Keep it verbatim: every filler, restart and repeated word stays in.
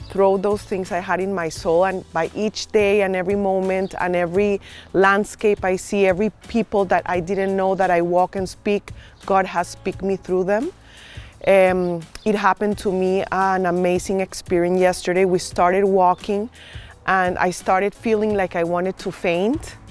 throw those things I had in my soul, and by each day and every moment and every landscape I see, every people that I didn't know that I walk and speak, God has speak me through them. Um, it happened to me, an amazing experience yesterday. We started walking and I started feeling like I wanted to faint.